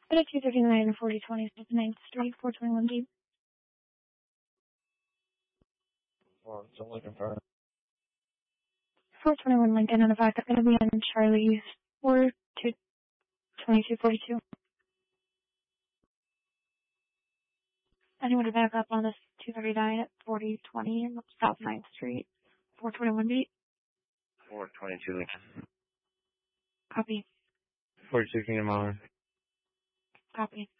At 239 and 4020 9th Street, 421 Deep. So I'm looking for 421 Lincoln and a backup going to be on Charlie's 2242. Anyone to back up on this 239 at 4020 South 9th Street, 421 Deep. 422 Lincoln. Copy. 42 Kingdom Hour. Copy.